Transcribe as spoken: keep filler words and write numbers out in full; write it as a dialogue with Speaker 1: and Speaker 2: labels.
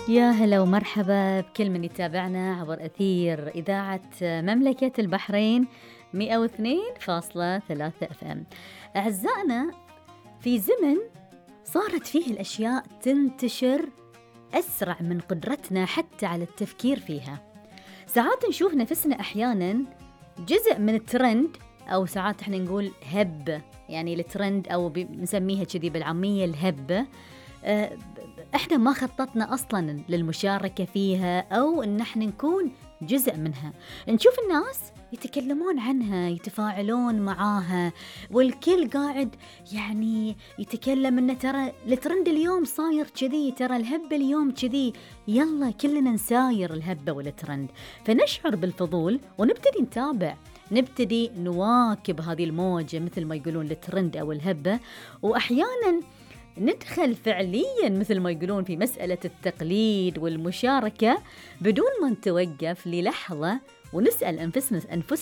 Speaker 1: يا هلا ومرحبا بكل من يتابعنا عبر أثير إذاعة مملكة البحرين مئة واثنين فاصلة ثلاثة اف ام. أعزائنا، في زمن صارت فيه الأشياء تنتشر أسرع من قدرتنا حتى على التفكير فيها. ساعات نشوف نفسنا أحيانا جزء من الترند، أو ساعات احنا نقول هبة، يعني الترند أو نسميها كذي بالعامية الهبة. أه احنا ما خططنا اصلا للمشاركة فيها او ان احنا نكون جزء منها. نشوف الناس يتكلمون عنها، يتفاعلون معاها، والكل قاعد يعني يتكلم انه ترى الترند اليوم صاير كذي، ترى الهبة اليوم كذي، يلا كلنا نساير الهبة والترند. فنشعر بالفضول ونبتدي نتابع، نبتدي نواكب هذه الموجة مثل ما يقولون الترند او الهبة، واحيانا ندخل فعلياً مثل ما يقولون في مسألة التقليد والمشاركة بدون ما نتوقف للحظة ونسأل أنفسنا أنفسنا